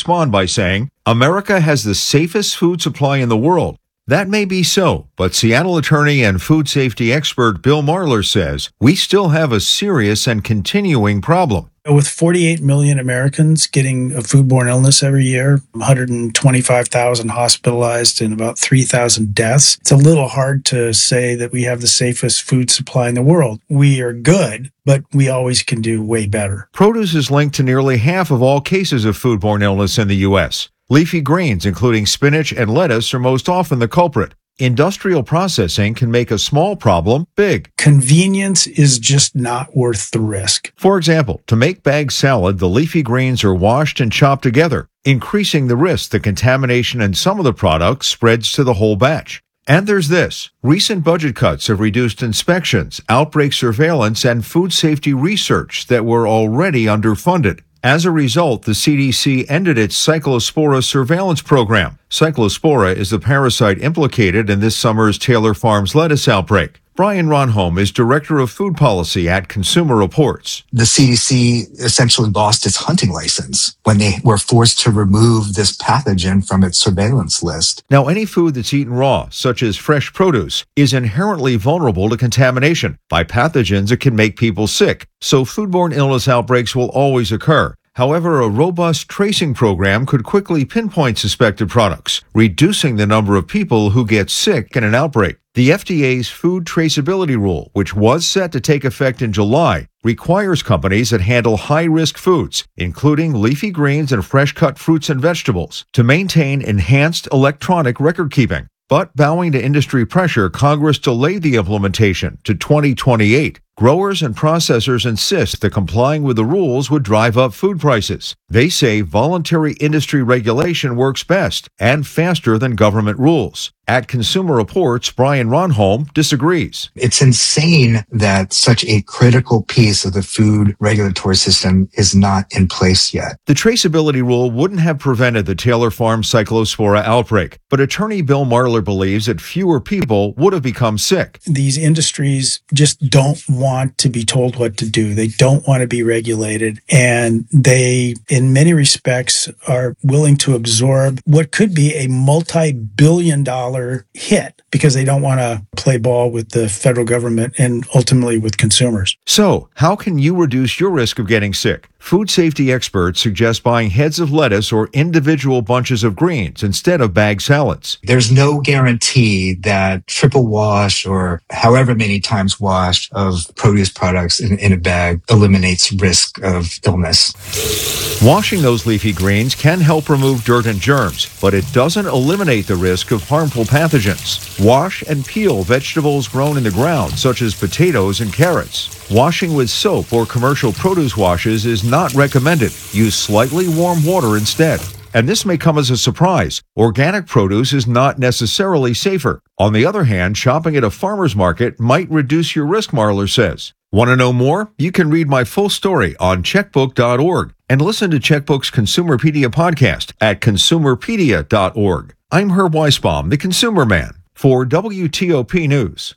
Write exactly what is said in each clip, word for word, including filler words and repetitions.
respond by saying, America has the safest food supply in the world. That may be so, but Seattle attorney and food safety expert Bill Marler says we still have a serious and continuing problem. With forty-eight million Americans getting a foodborne illness every year, one hundred twenty-five thousand hospitalized and about three thousand deaths, it's a little hard to say that we have the safest food supply in the world. We are good, but we always can do way better. Produce is linked to nearly half of all cases of foodborne illness in the U S. Leafy greens, including spinach and lettuce, are most often the culprit. Industrial processing can make a small problem big. Convenience is just not worth the risk. For example, to make bagged salad, the leafy greens are washed and chopped together, increasing the risk that contamination in some of the products spreads to the whole batch. And there's this. Recent budget cuts have reduced inspections, outbreak surveillance, and food safety research that were already underfunded. As a result, the C D C ended its Cyclospora surveillance program. Cyclospora is the parasite implicated in this summer's Taylor Farms lettuce outbreak. Brian Ronholm is Director of Food Policy at Consumer Reports. The C D C essentially lost its hunting license when they were forced to remove this pathogen from its surveillance list. Now, any food that's eaten raw, such as fresh produce, is inherently vulnerable to contamination by pathogens that can make people sick, so foodborne illness outbreaks will always occur. However, a robust tracing program could quickly pinpoint suspected products, reducing the number of people who get sick in an outbreak. The F D A's food traceability rule, which was set to take effect in July, requires companies that handle high-risk foods, including leafy greens and fresh-cut fruits and vegetables, to maintain enhanced electronic record-keeping. But bowing to industry pressure, Congress delayed the implementation to twenty twenty-eight. Growers and processors insist that complying with the rules would drive up food prices. They say voluntary industry regulation works best and faster than government rules. At Consumer Reports, Brian Ronholm disagrees. It's insane that such a critical piece of the food regulatory system is not in place yet. The traceability rule wouldn't have prevented the Taylor Farms Cyclospora outbreak, but attorney Bill Marler believes that fewer people would have become sick. These industries just don't want to be told what to do. They don't want to be regulated, and they, in many respects, are willing to absorb what could be a multi-billion dollar hit because they don't want to play ball with the federal government and ultimately with consumers. So, how can you reduce your risk of getting sick? Food safety experts suggest buying heads of lettuce or individual bunches of greens instead of bagged salads. There's no guarantee that triple wash or however many times washed of produce products in, in a bag eliminates risk of illness. Washing those leafy greens can help remove dirt and germs, but it doesn't eliminate the risk of harmful pathogens. Wash and peel vegetables grown in the ground, such as potatoes and carrots. Washing with soap or commercial produce washes is not recommended. Use slightly warm water instead. And this may come as a surprise. Organic produce is not necessarily safer. On the other hand, shopping at a farmer's market might reduce your risk, Marler says. Want to know more? You can read my full story on checkbook dot org and listen to Checkbook's Consumerpedia podcast at consumerpedia dot org. I'm Herb Weisbaum, the Consumer Man, for W T O P News.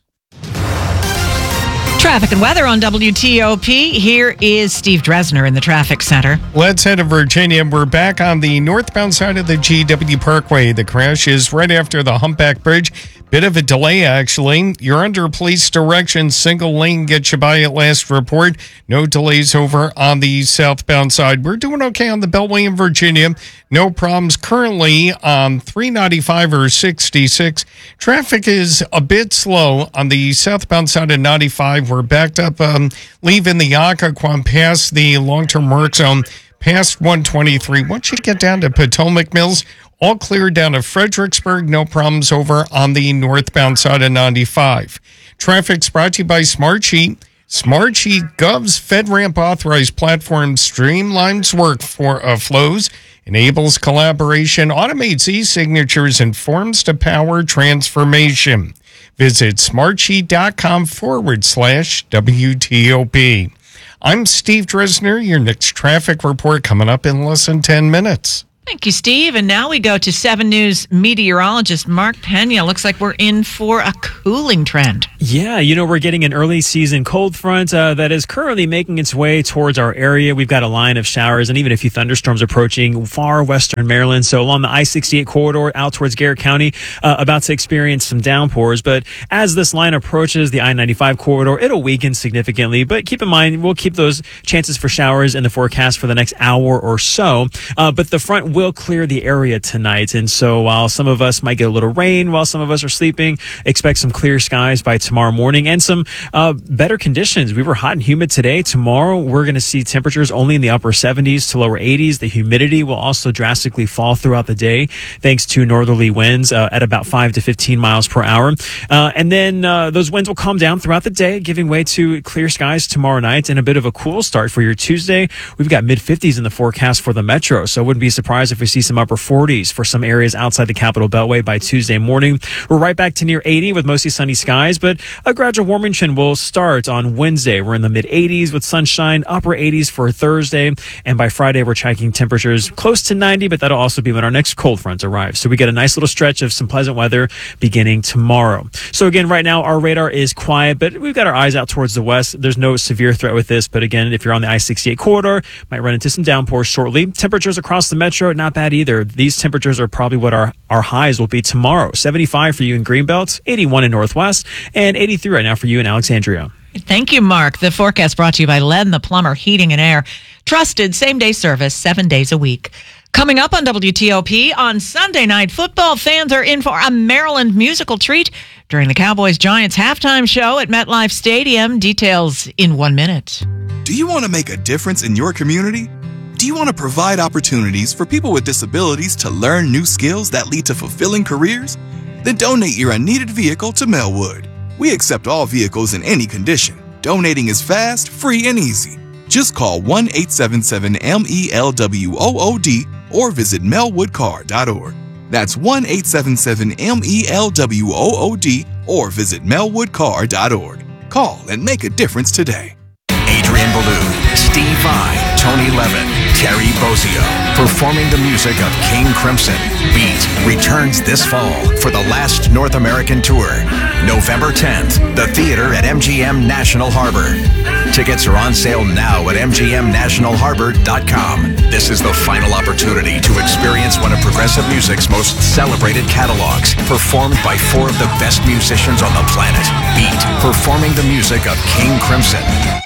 Traffic and weather on W T O P. Here is Steve Dresner in the traffic center. Let's head to Virginia. We're back on the northbound side of the G W Parkway. The crash is right after the Humpback Bridge. Bit of a delay, actually. You're under police direction. Single lane gets you by at last report. No delays over on the southbound side. We're doing okay on the Beltway in Virginia. No problems currently on three ninety-five or sixty-six. Traffic is a bit slow on the southbound side of ninety-five. We're backed up um, leaving the Occoquan past the long-term work zone, past one twenty-three. Once you get down to Potomac Mills, all clear down to Fredericksburg. No problems over on the northbound side of ninety-five. Traffic's brought to you by Smartsheet. Smartsheet Gov's FedRAMP authorized platform streamlines work for uh, flows, enables collaboration, automates e-signatures, and forms to power transformation. Visit smartsheet.com forward slash WTOP. I'm Steve Dresner. Your next traffic report coming up in less than ten minutes. Thank you, Steve. And now we go to seven News meteorologist Mark Pena. Looks like we're in for a cooling trend. Yeah, you know, we're getting an early season cold front uh, that is currently making its way towards our area. We've got a line of showers and even a few thunderstorms approaching far western Maryland. So along the I sixty-eight corridor out towards Garrett County, uh, about to experience some downpours. But as this line approaches the I ninety-five corridor, it'll weaken significantly. But keep in mind, we'll keep those chances for showers in the forecast for the next hour or so. Uh, but the front will clear the area tonight. And so while some of us might get a little rain while some of us are sleeping, expect some clear skies by tomorrow morning and some uh, better conditions. We were hot and humid today. Tomorrow, we're going to see temperatures only in the upper seventies to lower eighties. The humidity will also drastically fall throughout the day thanks to northerly winds uh, at about five to fifteen miles per hour. Uh, and then uh, those winds will calm down throughout the day, giving way to clear skies tomorrow night and a bit of a cool start for your Tuesday. We've got mid fifties in the forecast for the metro, so I wouldn't be surprised if we see some upper forties for some areas outside the Capital Beltway by Tuesday morning. We're right back to near eighty with mostly sunny skies, but a gradual warming trend will start on Wednesday. We're in the mid eighties with sunshine, upper eighties for Thursday, and by Friday we're tracking temperatures close to ninety, but that'll also be when our next cold front arrives. So we get a nice little stretch of some pleasant weather beginning tomorrow. So again, right now our radar is quiet, but we've got our eyes out towards the west. There's no severe threat with this, but again, if you're on the I sixty-eight corridor, might run into some downpours shortly. Temperatures across the metro, not bad either. These temperatures are probably what our, our highs will be tomorrow. seventy-five for you in Greenbelt, eighty-one in Northwest, and eighty-three right now for you in Alexandria. Thank you, Mark. The forecast brought to you by Len the Plumber Heating and Air. Trusted same-day service, seven days a week. Coming up on W T O P, on Sunday Night Football, fans are in for a Maryland musical treat during the Cowboys-Giants halftime show at MetLife Stadium. Details in one minute. Do you want to make a difference in your community? Do you want to provide opportunities for people with disabilities to learn new skills that lead to fulfilling careers? Then donate your unneeded vehicle to Melwood. We accept all vehicles in any condition. Donating is fast, free, and easy. Just call one eight seven seven M E L W O O D or visit melwood car dot org. That's one eight seven seven M E L W O O D or visit melwood car dot org. Call and make a difference today. Adrian Ballou, Steve Vai, Tony Levin, Terry Bozzio, performing the music of King Crimson. Beat returns this fall for the last North American tour. November tenth, the theater at M G M National Harbor. Tickets are on sale now at M G M national harbor dot com. This is the final opportunity to experience one of progressive music's most celebrated catalogs, performed by four of the best musicians on the planet. Beat, performing the music of King Crimson.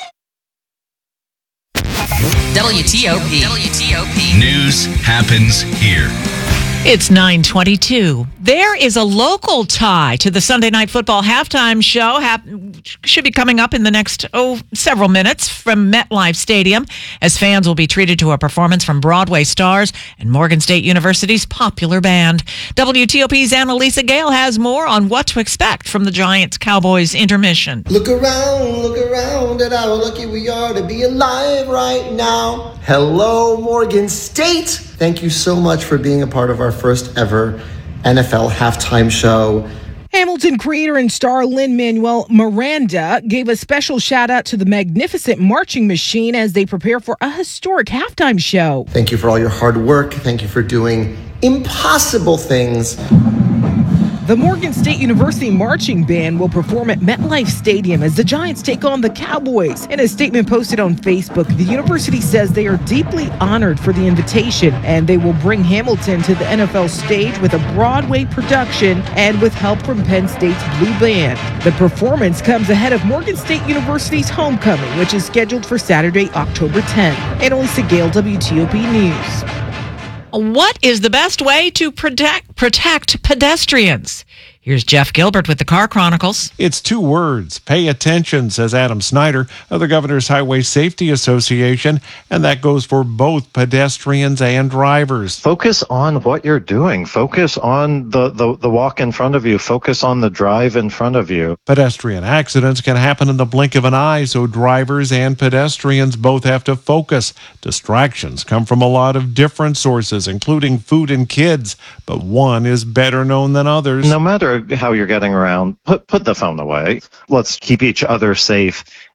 W T O P. W T O P. News happens here. It's nine twenty-two. There is a local tie to the Sunday Night Football halftime show. Hap- should be coming up in the next, oh, several minutes from MetLife Stadium, as fans will be treated to a performance from Broadway stars and Morgan State University's popular band. W T O P's Annalisa Gale has more on what to expect from the Giants-Cowboys intermission. Look around, look around at how lucky we are to be alive right now. Hello, Morgan State. Thank you so much for being a part of our first ever N F L halftime show. Hamilton creator and star Lin-Manuel Miranda gave a special shout out to the Magnificent Marching Machine as they prepare for a historic halftime show. Thank you for all your hard work. Thank you for doing impossible things. The Morgan State University Marching Band will perform at MetLife Stadium as the Giants take on the Cowboys. In a statement posted on Facebook, the university says they are deeply honored for the invitation, and they will bring Hamilton to the N F L stage with a Broadway production and with help from Penn State's Blue Band. The performance comes ahead of Morgan State University's homecoming, which is scheduled for Saturday, October tenth. Annalisa Gale, W T O P News. What is the best way to protect protect pedestrians? Here's Jeff Gilbert with the Car Chronicles. It's two words. Pay attention, says Adam Snyder of the Governor's Highway Safety Association, and that goes for both pedestrians and drivers. Focus on what you're doing. Focus on the, the, the walk in front of you. Focus on the drive in front of you. Pedestrian accidents can happen in the blink of an eye, so drivers and pedestrians both have to focus. Distractions come from a lot of different sources, including food and kids, but one is better known than others. No matter how you're getting around, put put the phone away. Let's keep each other safe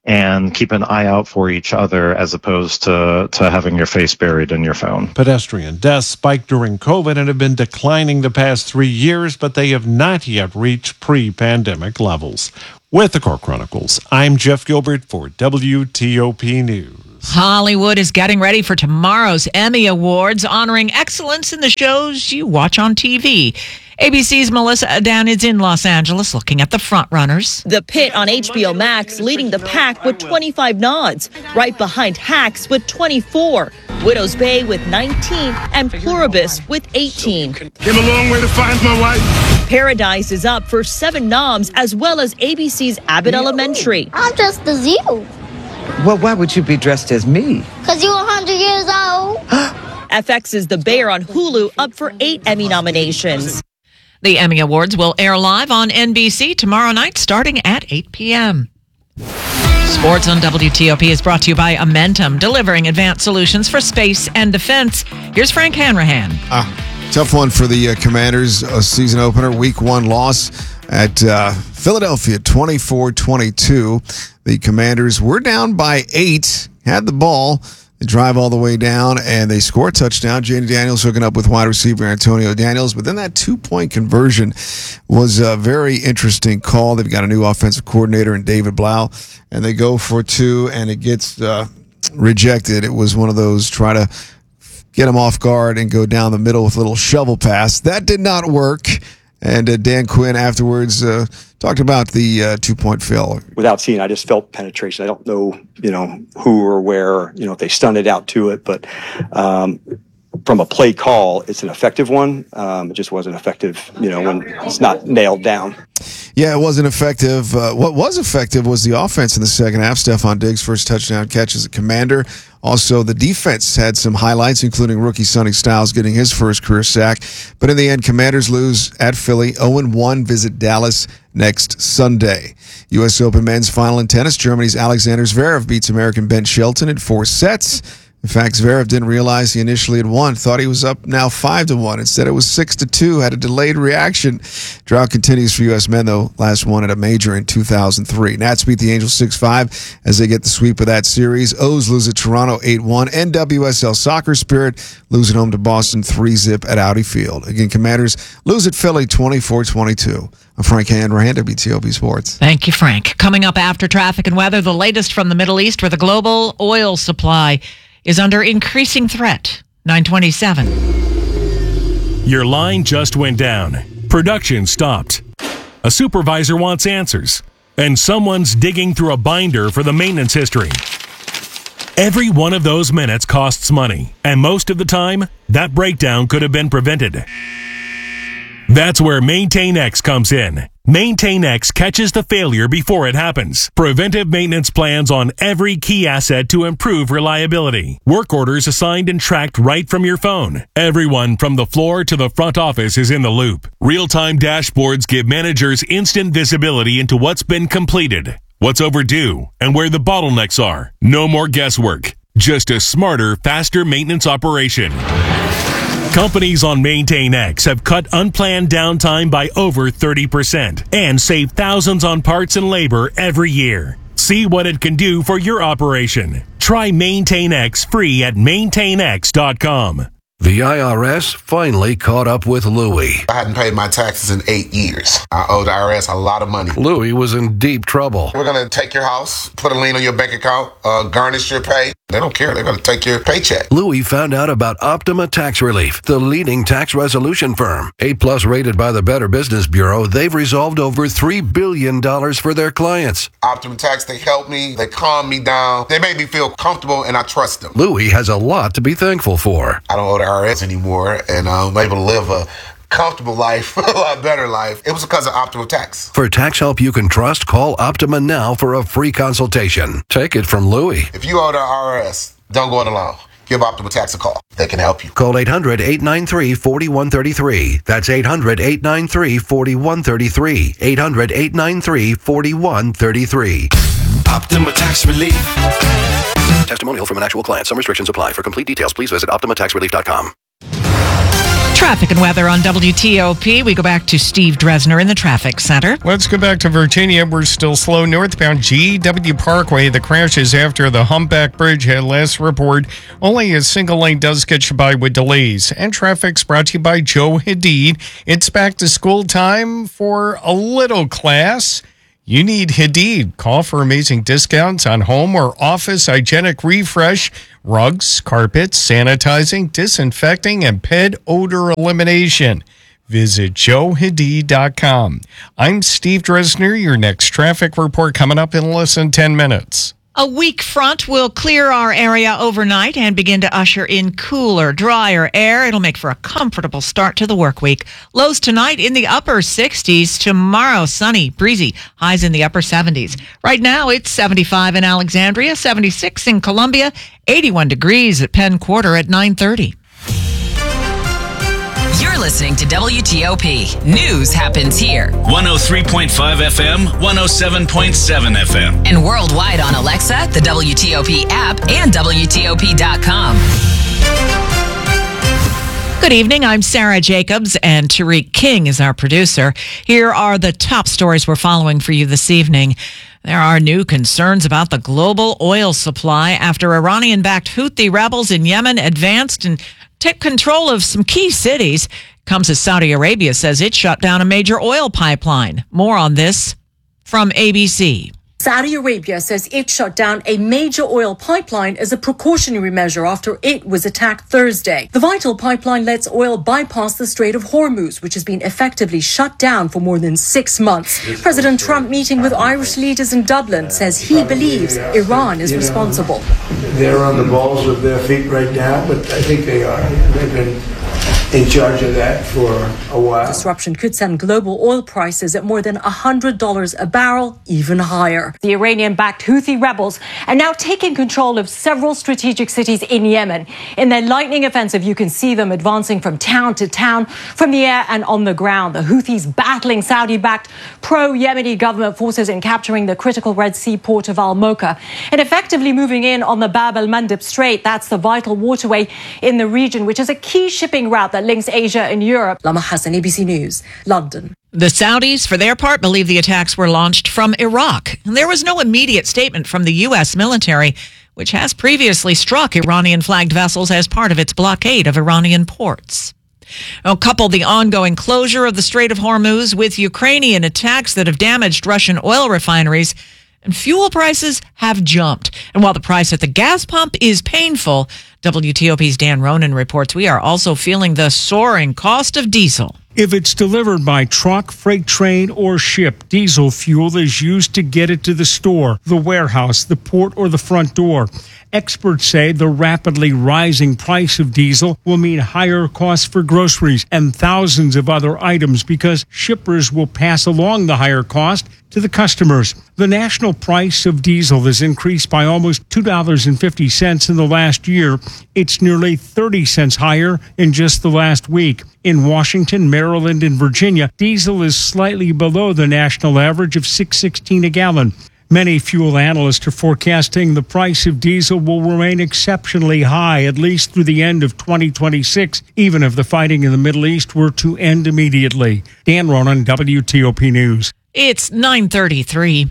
and keep an eye out for each other as opposed to, to having your face buried in your phone. Pedestrian deaths spiked during COVID and have been declining the past three years, but they have not yet reached pre-pandemic levels. With the Car Chronicles, I'm Jeff Gilbert for W T O P News. Hollywood is getting ready for tomorrow's Emmy Awards, honoring excellence in the shows you watch on T V. A B C's Melissa Adan is in Los Angeles looking at the frontrunners. The Pit on H B O Max leading the pack with twenty-five nods, right behind Hacks with twenty-four, Widow's Bay with nineteen, and Pluribus with eighteen. Came a long way to find my wife. Paradise is up for seven noms, as well as A B C's Abbott Elementary. I'm just as you. Well, why would you be dressed as me? Because you're one hundred years old. F X's The Bear on Hulu up for eight Emmy nominations. The Emmy Awards will air live on N B C tomorrow night starting at eight p.m. Sports on W T O P is brought to you by Amentum, delivering advanced solutions for space and defense. Here's Frank Hanrahan. Ah, tough one for the uh, Commanders, a season opener, week one loss at uh, Philadelphia, twenty-four twenty-two. The Commanders were down by eight, had the ball. They drive all the way down, and they score a touchdown. Jayden Daniels hooking up with wide receiver Antonio Daniels. But then that two-point conversion was a very interesting call. They've got a new offensive coordinator in David Blau, and they go for two, and it gets uh, rejected. It was one of those try to get them off guard and go down the middle with a little shovel pass. That did not work. And uh, Dan Quinn afterwards uh, talked about the uh, two-point fail. Without seeing, I just felt penetration. I don't know, you know, who or where, you know, if they stunned it out to it. But um, from a play call, it's an effective one. Um, it just wasn't effective, you know, when it's not nailed down. Yeah, it wasn't effective. Uh, what was effective was the offense in the second half. Stephon Diggs' first touchdown catch as a Commander. Also, the defense had some highlights, including rookie Sonny Styles getting his first career sack. But in the end, Commanders lose at Philly, oh and one, visit Dallas next Sunday. U S Open men's final in tennis. Germany's Alexander Zverev beats American Ben Shelton in four sets. In fact, Zverev didn't realize he initially had won. Thought he was up now five to one. Instead, it was six to two. Had a delayed reaction. Drought continues for U S men, though. Last won at a major in two thousand three. Nats beat the Angels six five as they get the sweep of that series. O's lose at Toronto eight one. N W S L Soccer Spirit losing home to Boston three zip at Audi Field. Again, Commanders lose at Philly twenty-four twenty-two. I'm Frank Hanrahan, W T O P Sports. Thank you, Frank. Coming up after traffic and weather, the latest from the Middle East, where the global oil supply is under increasing threat. nine twenty-seven. Your line just went down. Production stopped. A supervisor wants answers. And someone's digging through a binder for the maintenance history. Every one of those minutes costs money. And most of the time, that breakdown could have been prevented. That's where MaintainX comes in. MaintainX catches the failure before it happens. Preventive maintenance plans on every key asset to improve reliability. Work orders assigned and tracked right from your phone. Everyone from the floor to the front office is in the loop. Real-time dashboards give managers instant visibility into what's been completed, what's overdue, and where the bottlenecks are. No more guesswork. Just a smarter, faster maintenance operation. Companies on MaintainX have cut unplanned downtime by over thirty percent and save thousands on parts and labor every year. See what it can do for your operation. Try MaintainX free at maintain x dot com. The I R S finally caught up with Louie. I hadn't paid my taxes in eight years. I owed the I R S a lot of money. Louie was in deep trouble. We're going to take your house, put a lien on your bank account, uh, garnish your pay. They don't care. They're going to take your paycheck. Louie found out about Optima Tax Relief, the leading tax resolution firm. A-plus rated by the Better Business Bureau, they've resolved over three billion dollars for their clients. Optima Tax, they help me. They calm me down. They make me feel comfortable, and I trust them. Louie has a lot to be thankful for. I don't owe the I R S anymore, and I'm able to live a comfortable life, a lot better life. It was because of Optima Tax. For tax help you can trust, call Optima now for a free consultation. Take it from Louie. If you owe the I R S, don't go it alone. Give Optima Tax a call. They can help you. Call eight hundred, eight nine three, four one three three. That's eight hundred, eight nine three, four one three three. eight hundred, eight nine three, four one three three. Optima Tax Relief. Testimonial from an actual client. Some restrictions apply. For complete details, please visit optima tax relief dot com. Traffic and weather on W T O P. We go back to Steve Dresner in the traffic center. Let's go back to Virginia. We're still slow northbound G W Parkway. The crashes after the Humpback Bridge had last report. Only a single lane does get you by with delays. And traffic's brought to you by Joe Hadid. It's back to school time for a little class. You need Hadid. Call for amazing discounts on home or office hygienic refresh, rugs, carpets, sanitizing, disinfecting, and pet odor elimination. Visit joe hadid dot com. I'm Steve Dresner. Your next traffic report coming up in less than ten minutes. A weak front will clear our area overnight and begin to usher in cooler, drier air. It'll make for a comfortable start to the work week. Lows tonight in the upper sixties. Tomorrow, sunny, breezy. Highs in the upper seventies. Right now, it's seventy-five in Alexandria, seventy-six in Columbia, eighty-one degrees at Penn Quarter at nine thirty. You're listening to W T O P. News happens here. one oh three point five F M, one oh seven point seven F M. And worldwide on Alexa, the W T O P app, and W T O P dot com. Good evening. I'm Sarah Jacobs, and Tariq King is our producer. Here are the top stories we're following for you this evening. There are new concerns about the global oil supply after Iranian-backed Houthi rebels in Yemen advanced and took control of some key cities. Comes as Saudi Arabia says it shut down a major oil pipeline. More on this from A B C. Saudi Arabia says it shut down a major oil pipeline as a precautionary measure after it was attacked Thursday. The vital pipeline lets oil bypass the Strait of Hormuz, which has been effectively shut down for more than six months. President Trump, meeting with Irish leaders in Dublin, says he believes Iran is responsible. They're on the balls of their feet right now, but I think they are. They've been in charge of that for a while. Disruption could send global oil prices at more than one hundred dollars a barrel, even higher. The Iranian-backed Houthi rebels are now taking control of several strategic cities in Yemen. In their lightning offensive, you can see them advancing from town to town, from the air and on the ground. The Houthis battling Saudi-backed pro-Yemeni government forces in capturing the critical Red Sea port of Al-Mocha and effectively moving in on the Bab el-Mandeb Strait. That's the vital waterway in the region, which is a key shipping route that links Asia and Europe. Lama Hassan, A B C News, London. The Saudis, for their part, believe the attacks were launched from Iraq. And there was no immediate statement from the U S military, which has previously struck Iranian-flagged vessels as part of its blockade of Iranian ports. Now, couple the ongoing closure of the Strait of Hormuz with Ukrainian attacks that have damaged Russian oil refineries, and fuel prices have jumped. And while the price at the gas pump is painful, W T O P's Dan Ronan reports we are also feeling the soaring cost of diesel. If it's delivered by truck, freight train, or ship, diesel fuel is used to get it to the store, the warehouse, the port, or the front door. Experts say the rapidly rising price of diesel will mean higher costs for groceries and thousands of other items because shippers will pass along the higher cost to the customers. The national price of diesel has increased by almost two dollars and fifty cents in the last year. It's nearly thirty cents higher in just the last week. In Washington, Maryland, and Virginia, diesel is slightly below the national average of six dollars and sixteen cents a gallon. Many fuel analysts are forecasting the price of diesel will remain exceptionally high at least through the end of twenty twenty-six, even if the fighting in the Middle East were to end immediately. Dan Ronan, W T O P News. It's nine thirty-three.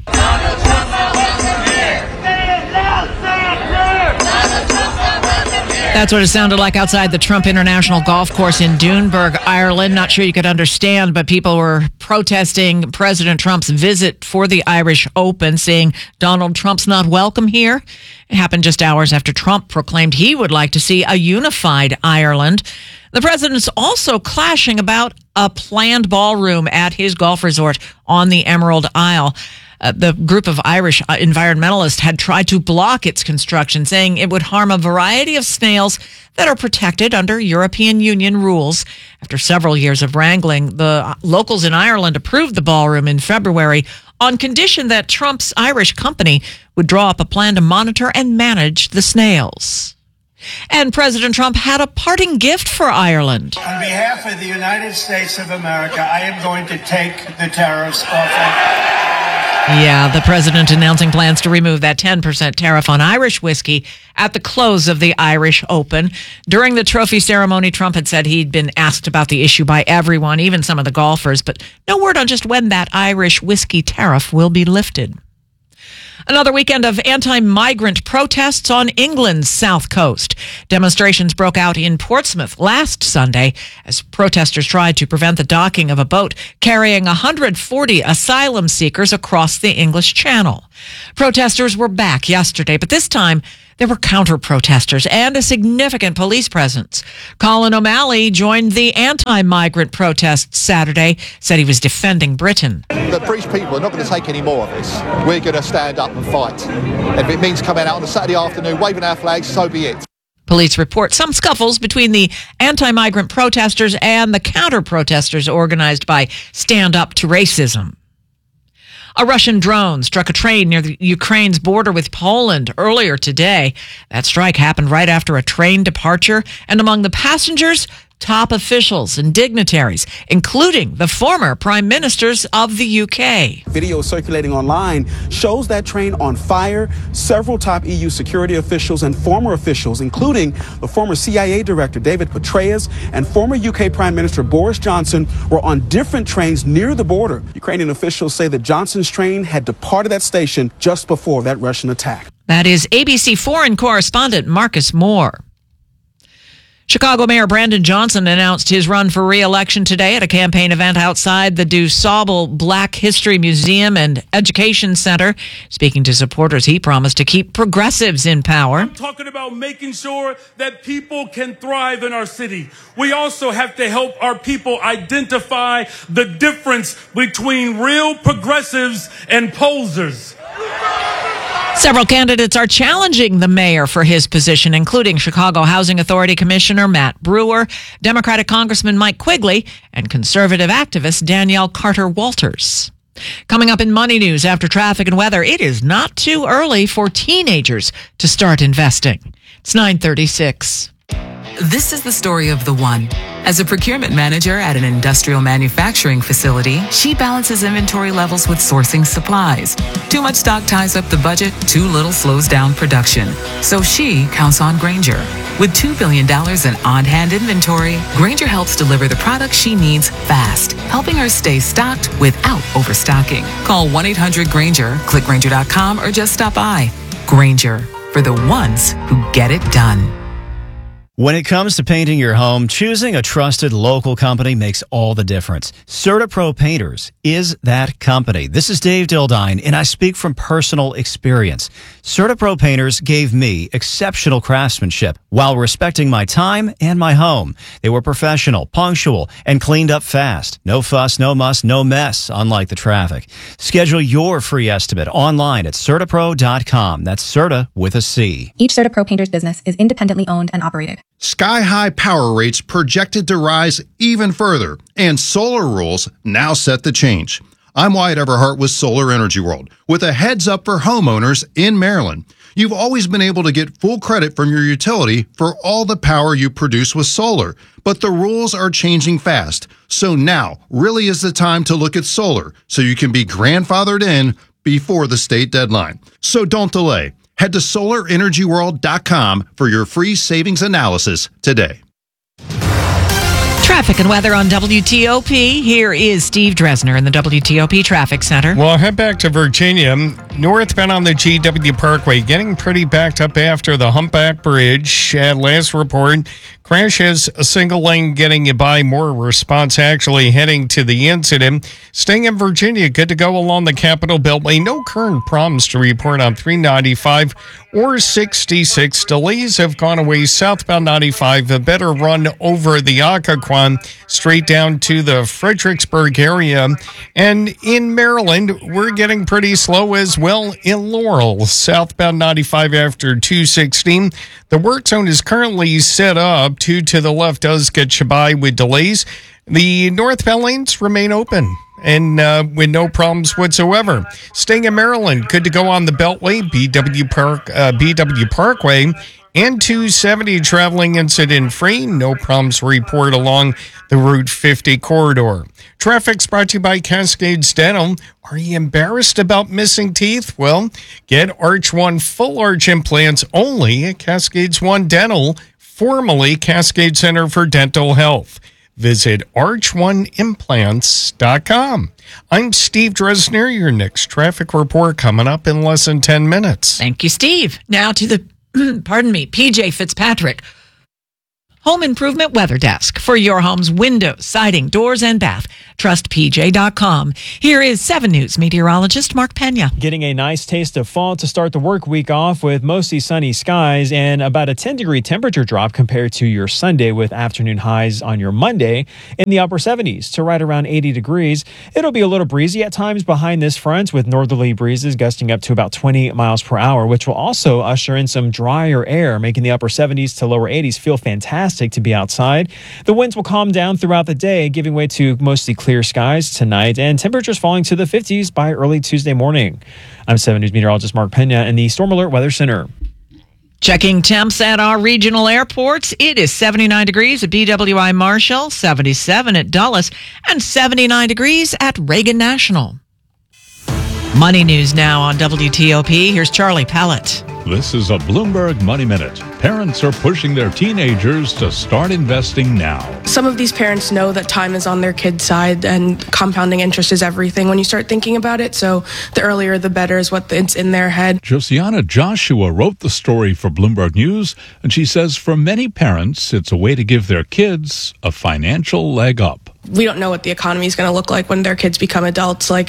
That's what it sounded like outside the Trump International Golf Course in Doonburg, Ireland. Not sure you could understand, but people were protesting President Trump's visit for the Irish Open, saying Donald Trump's not welcome here. It happened just hours after Trump proclaimed he would like to see a unified Ireland. The president's also clashing about a planned ballroom at his golf resort on the Emerald Isle. Uh, the group of Irish uh, environmentalists had tried to block its construction, saying it would harm a variety of snails that are protected under European Union rules. After several years of wrangling, the locals in Ireland approved the ballroom in February on condition that Trump's Irish company would draw up a plan to monitor and manage the snails. And President Trump had a parting gift for Ireland. On behalf of the United States of America, I am going to take the tariffs off. Yeah, the president announcing plans to remove that ten percent tariff on Irish whiskey at the close of the Irish Open. During the trophy ceremony, Trump had said he'd been asked about the issue by everyone, even some of the golfers, but no word on just when that Irish whiskey tariff will be lifted. Another weekend of anti-migrant protests on England's south coast. Demonstrations broke out in Portsmouth last Sunday as protesters tried to prevent the docking of a boat carrying one hundred forty asylum seekers across the English Channel. Protesters were back yesterday, but this time there were counter-protesters and a significant police presence. Colin O'Malley joined the anti-migrant protests Saturday, said he was defending Britain. The British people are not going to take any more of this. We're going to stand up and fight. And if it means coming out on a Saturday afternoon waving our flags, so be it. Police report some scuffles between the anti-migrant protesters and the counter-protesters organized by Stand Up to Racism. A Russian drone struck a train near the Ukraine's border with Poland earlier today. That strike happened right after a train departure, and among the passengers, top officials and dignitaries, including the former prime ministers of the U K. Video circulating online shows that train on fire. Several top E U security officials and former officials, including the former C I A director David Petraeus and former U K Prime Minister Boris Johnson, were on different trains near the border. Ukrainian officials say that Johnson's train had departed that station just before that Russian attack. That is A B C foreign correspondent Marcus Moore. Chicago Mayor Brandon Johnson announced his run for re-election today at a campaign event outside the DuSable Black History Museum and Education Center. Speaking to supporters, he promised to keep progressives in power. I'm talking about making sure that people can thrive in our city. We also have to help our people identify the difference between real progressives and posers. Several candidates are challenging the mayor for his position, including Chicago Housing Authority Commissioner Matt Brewer, Democratic Congressman Mike Quigley, and conservative activist Danielle Carter-Walters. Coming up in Money News after traffic and weather, it is not too early for teenagers to start investing. It's nine thirty-six. This is the story of the one. As a procurement manager at an industrial manufacturing facility, she balances inventory levels with sourcing supplies. Too much stock ties up the budget, too little slows down production. So she counts on Grainger. With two billion dollars in on-hand inventory, Grainger helps deliver the products she needs fast, helping her stay stocked without overstocking. Call one eight hundred Grainger, click Grainger dot com, or just stop by. Grainger, for the ones who get it done. When it comes to painting your home, choosing a trusted local company makes all the difference. CertaPro Painters is that company. This is Dave Dildine, and I speak from personal experience. CertaPro Painters gave me exceptional craftsmanship while respecting my time and my home. They were professional, punctual, and cleaned up fast. No fuss, no muss, no mess, unlike the traffic. Schedule your free estimate online at CertaPro dot com. That's Certa with a C. Each CertaPro Painters business is independently owned and operated. Sky-high power rates projected to rise even further, and solar rules now set the change. I'm Wyatt Everhart with Solar Energy World, with a heads up for homeowners in Maryland. You've always been able to get full credit from your utility for all the power you produce with solar, but the rules are changing fast. So now really is the time to look at solar so you can be grandfathered in before the state deadline. So don't delay. Head to solar energy world dot com for your free savings analysis today. Traffic and weather on W T O P. Here is Steve Dresner in the W T O P Traffic Center. Well, head back to Virginia. Northbound on the G W Parkway, getting pretty backed up after the Humpback Bridge. At last report, crash has a single lane getting you by. More response actually heading to the incident. Staying in Virginia, good to go along the Capitol Beltway. No current problems to report on three ninety-five or sixty-six. Delays have gone away southbound ninety-five. A better run over the Occoquan straight down to the Fredericksburg area. And in Maryland, we're getting pretty slow as well in Laurel. Southbound ninety-five after two sixteen. The work zone is currently set up. Two to the left does get you by with delays. The northbound lanes remain open and uh, with no problems whatsoever. Staying in Maryland, good to go on the Beltway, B W Park, uh, B W Parkway. And two seventy traveling incident-free. No problems report along the Route fifty corridor. Traffic's brought to you by Cascades Dental. Are you embarrassed about missing teeth? Well, get Arch One full arch implants only at Cascades One Dental, formerly Cascade Center for Dental Health. Visit arch one implants dot com. I'm Steve Dresner. Your next traffic report coming up in less than ten minutes. Thank you, Steve. Now to the, pardon me, P J Fitzpatrick Home Improvement Weather Desk for your home's windows, siding, doors, and bath. Trust P J dot com. Here is seven News meteorologist Mark Pena. Getting a nice taste of fall to start the work week off with mostly sunny skies and about a ten degree temperature drop compared to your Sunday, with afternoon highs on your Monday in the upper seventies to right around eighty degrees. It'll be a little breezy at times behind this front, with northerly breezes gusting up to about twenty miles per hour, which will also usher in some drier air, making the upper seventies to lower eighties feel fantastic to be outside. The winds will calm down throughout the day, giving way to mostly clear skies tonight, and temperatures falling to the fifties by early Tuesday morning. I'm seven News meteorologist Mark Pena in the Storm Alert Weather Center. Checking temps at our regional airports. It is seventy-nine degrees at B W I Marshall, seventy-seven at Dulles, and seventy-nine degrees at Reagan National. Money news now on W T O P. Here's Charlie Pellett. This is a Bloomberg Money Minute. Parents are pushing their teenagers to start investing now. Some of these parents know that time is on their kids' side and compounding interest is everything when you start thinking about it. So the earlier the better is what it's in their head. Josiana Joshua wrote the story for Bloomberg News, and she says for many parents, it's a way to give their kids a financial leg up. We don't know what the economy is going to look like when their kids become adults. Like,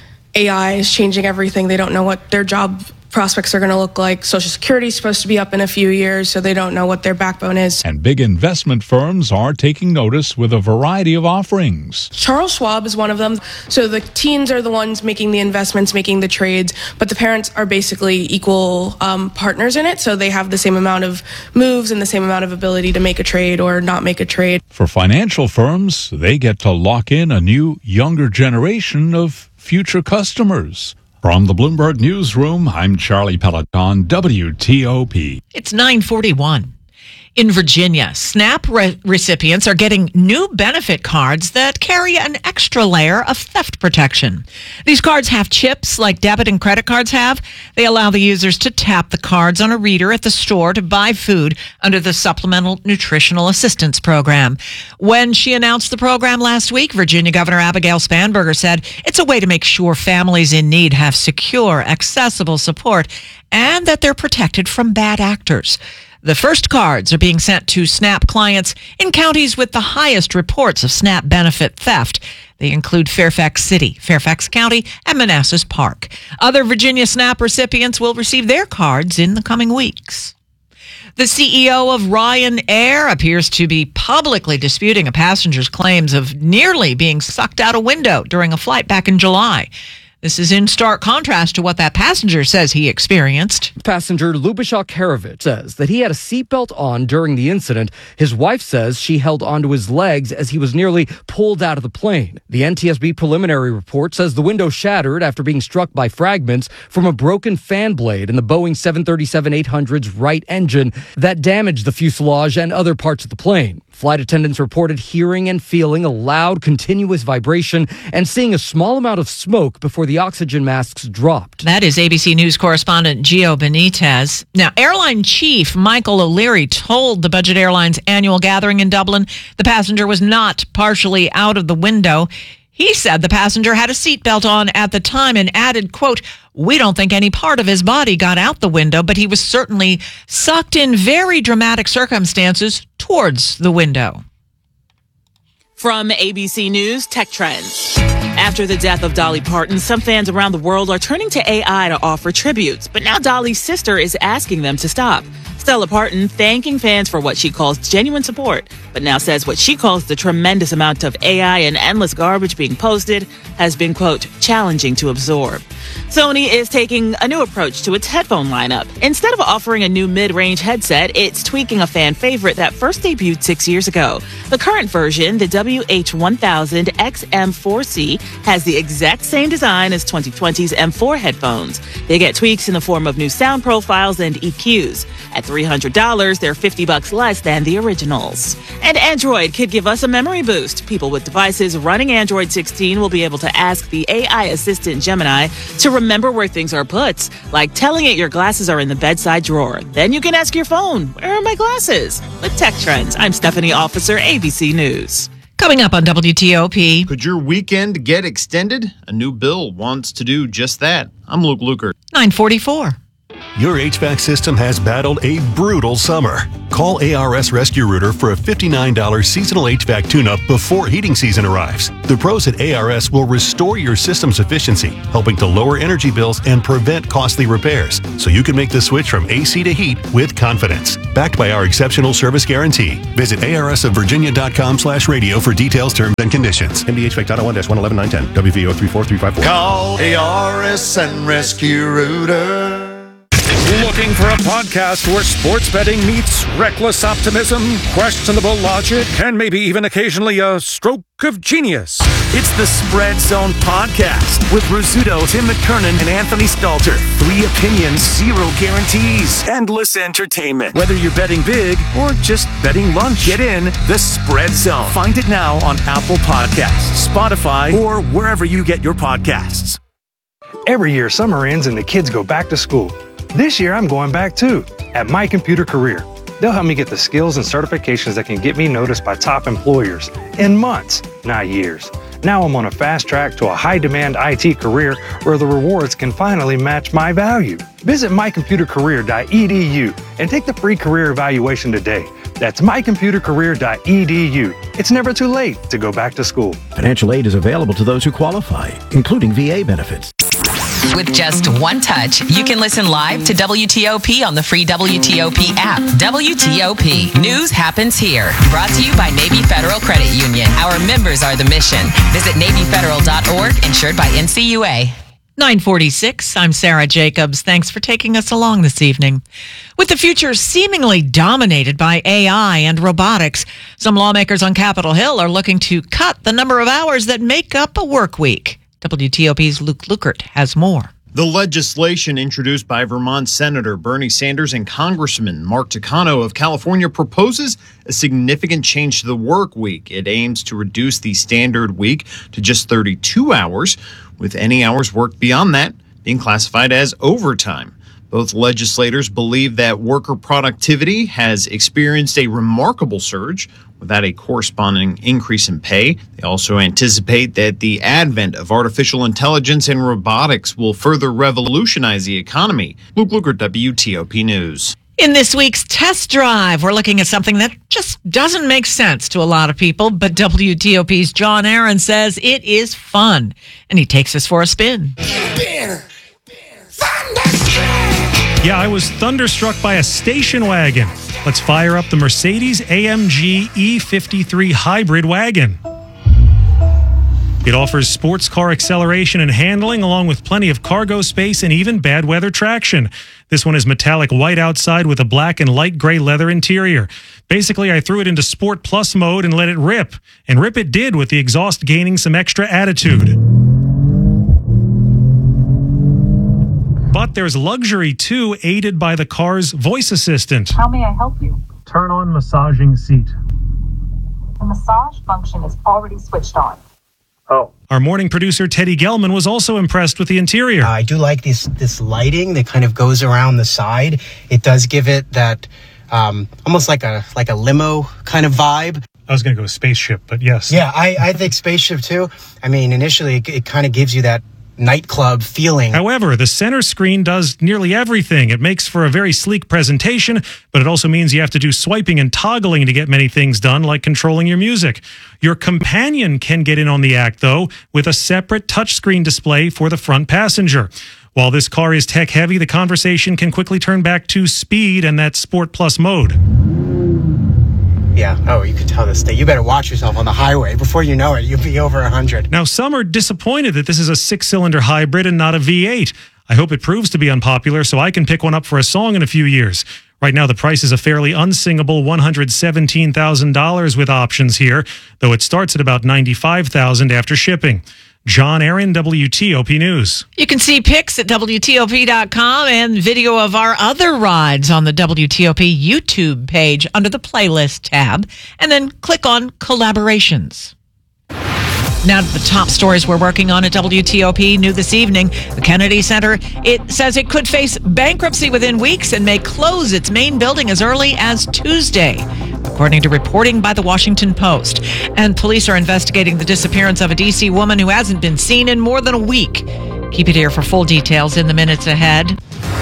A I is changing everything. They don't know what their job prospects are going to look like. Social Security is supposed to be up in a few years, so they don't know what their backbone is. And big investment firms are taking notice with a variety of offerings. Charles Schwab is one of them. So the teens are the ones making the investments, making the trades, but the parents are basically equal um, partners in it, so they have the same amount of moves and the same amount of ability to make a trade or not make a trade. For financial firms, they get to lock in a new, younger generation of future customers. From the Bloomberg Newsroom, I'm Charlie Pellett on W T O P. It's nine forty-one. In Virginia, SNAP re- recipients are getting new benefit cards that carry an extra layer of theft protection. These cards have chips like debit and credit cards have. They allow the users to tap the cards on a reader at the store to buy food under the Supplemental Nutritional Assistance Program. When she announced the program last week, Virginia Governor Abigail Spanberger said it's a way to make sure families in need have secure, accessible support and that they're protected from bad actors. The first cards are being sent to SNAP clients in counties with the highest reports of SNAP benefit theft. They include Fairfax City, Fairfax County, and Manassas Park. Other Virginia SNAP recipients will receive their cards in the coming weeks. The C E O of Ryanair appears to be publicly disputing a passenger's claims of nearly being sucked out a window during a flight back in July. This is in stark contrast to what that passenger says he experienced. Passenger Lubisha Karavich says that he had a seatbelt on during the incident. His wife says she held onto his legs as he was nearly pulled out of the plane. The N T S B preliminary report says the window shattered after being struck by fragments from a broken fan blade in the Boeing seven thirty-seven eight hundred's right engine that damaged the fuselage and other parts of the plane. Flight attendants reported hearing and feeling a loud, continuous vibration and seeing a small amount of smoke before the oxygen masks dropped. That is A B C News correspondent Gio Benitez. Now, airline chief Michael O'Leary told the Budget Airlines annual gathering in Dublin the passenger was not partially out of the window. He said the passenger had a seatbelt on at the time and added, quote, "We don't think any part of his body got out the window, but he was certainly sucked in very dramatic circumstances towards the window." From A B C News Tech Trends. After the death of Dolly Parton, some fans around the world are turning to A I to offer tributes. But now Dolly's sister is asking them to stop. Stella Parton thanking fans for what she calls genuine support, but now says what she calls the tremendous amount of A I and endless garbage being posted has been, quote, challenging to absorb. Sony is taking a new approach to its headphone lineup. Instead of offering a new mid-range headset, it's tweaking a fan favorite that first debuted six years ago. The current version, the W H one thousand X M four C, has the exact same design as twenty twenty's M four headphones. They get tweaks in the form of new sound profiles and E Qs. At three hundred dollars, they're fifty bucks less than the originals. And Android could give us a memory boost. People with devices running Android sixteen will be able to ask the A I assistant Gemini to remember where things are put, like telling it your glasses are in the bedside drawer. Then you can ask your phone, where are my glasses? With Tech Trends, I'm Stephanie Officer, A B C News. Coming up on W T O P. Could your weekend get extended? A new bill wants to do just that. I'm Luke Lukert. nine forty-four. Your H V A C system has battled a brutal summer. Call A R S Rescue Rooter for a fifty-nine dollars seasonal H V A C tune-up before heating season arrives. The pros at A R S will restore your system's efficiency, helping to lower energy bills and prevent costly repairs, so you can make the switch from A C to heat with confidence. Backed by our exceptional service guarantee. Visit A R S of Virginia dot com slash radio for details, terms, and conditions. M D H V A C dot one dash one eleven nine ten. W V O three four three five four. Call A R S and Rescue Rooter. Looking for a podcast where sports betting meets reckless optimism, questionable logic, and maybe even occasionally a stroke of genius? It's the Spread Zone Podcast with Rizzuto, Tim McKernan, and Anthony Stalter. Three opinions, zero guarantees. Endless entertainment. Whether you're betting big or just betting lunch, get in the Spread Zone. Find it now on Apple Podcasts, Spotify, or wherever you get your podcasts. Every year, summer ends and the kids go back to school. This year, I'm going back too, at My Computer Career. They'll help me get the skills and certifications that can get me noticed by top employers in months, not years. Now I'm on a fast track to a high-demand I T career where the rewards can finally match my value. Visit my computer career dot e d u and take the free career evaluation today. That's my computer career dot e d u. It's never too late to go back to school. Financial aid is available to those who qualify, including V A benefits. With just one touch, you can listen live to W T O P on the free W T O P app. W T O P. News happens here. Brought to you by Navy Federal Credit Union. Our members are the mission. Visit navy federal dot org, insured by N C U A. nine forty-six, I'm Sarah Jacobs. Thanks for taking us along this evening. With the future seemingly dominated by A I and robotics, some lawmakers on Capitol Hill are looking to cut the number of hours that make up a work week. W T O P's Luke Lukert has more. The legislation introduced by Vermont Senator Bernie Sanders and Congressman Mark Takano of California proposes a significant change to the work week. It aims to reduce the standard week to just thirty-two hours, with any hours worked beyond that being classified as overtime. Both legislators believe that worker productivity has experienced a remarkable surge without a corresponding increase in pay. They also anticipate that the advent of artificial intelligence and robotics will further revolutionize the economy. Luke Lukert, W T O P News. In this week's test drive, we're looking at something that just doesn't make sense to a lot of people, but W T O P's John Aaron says it is fun, and he takes us for a spin. Yeah, I was thunderstruck by a station wagon. Let's fire up the Mercedes A M G E fifty-three hybrid wagon. It offers sports car acceleration and handling, along with plenty of cargo space and even bad weather traction. This one is metallic white outside with a black and light gray leather interior. Basically, I threw it into Sport Plus mode and let it rip. And rip it did, with the exhaust gaining some extra attitude. But there's luxury too, aided by the car's voice assistant. How may I help you? Turn on massaging seat. The massage function is already switched on. Oh. Our morning producer, Teddy Gelman, was also impressed with the interior. I do like this this lighting that kind of goes around the side. It does give it that um, almost like a like a limo kind of vibe. I was going to go spaceship, but yes. Yeah, I, I think spaceship too. I mean, initially it, it kind of gives you that nightclub feeling. However, the center screen does nearly everything. It makes for a very sleek presentation, but it also means you have to do swiping and toggling to get many things done, like controlling your music. Your companion can get in on the act, though, with a separate touchscreen display for the front passenger. While this car is tech-heavy, the conversation can quickly turn back to speed and that Sport Plus mode. Yeah. Oh, you could tell this day. You better watch yourself on the highway. Before you know it, you'll be over one hundred. Now, some are disappointed that this is a six-cylinder hybrid and not a V eight. I hope it proves to be unpopular so I can pick one up for a song in a few years. Right now, the price is a fairly unsingable one hundred seventeen thousand dollars with options here, though it starts at about ninety-five thousand dollars after shipping. John Aaron, W T O P News. You can see pics at W T O P dot com and video of our other rides on the W T O P YouTube page under the playlist tab, and then click on collaborations. Now to the top stories we're working on at W T O P. New this evening, the Kennedy Center, it says it could face bankruptcy within weeks and may close its main building as early as Tuesday, according to reporting by the Washington Post. And police are investigating the disappearance of a D C woman who hasn't been seen in more than a week. Keep it here for full details in the minutes ahead.